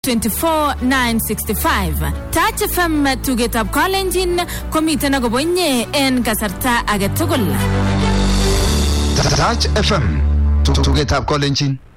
24965. Touch FM tugetab Kalenjin komiten akobo inye en kasarta age tugul. Touch FM tugetab Kalenjin.